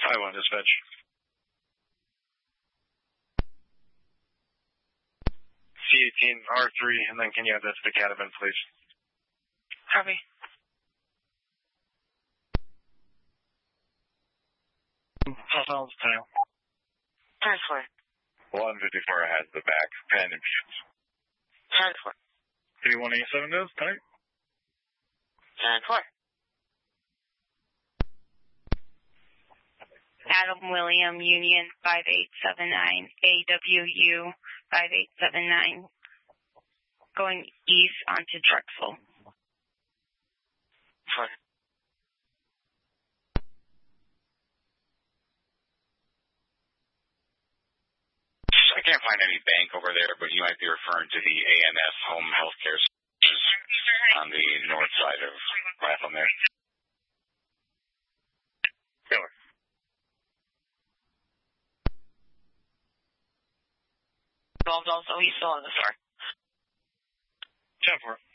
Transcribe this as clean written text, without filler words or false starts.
5-1 dispatch. C18 R3, and then can you add that to the cabin, please? Copy. Hostile tail. 10-4. 154 ahead, the back, pen and shoots. 10-4. 3187 is tight. 10-4. Adam William Union 5879 AWU 5879 going east onto Drexel. I can't find any bank over there, but you might be referring to the ANS Home Healthcare Services on the north side of Latham there. Killer. Involved also, he's still on the store. 10-4.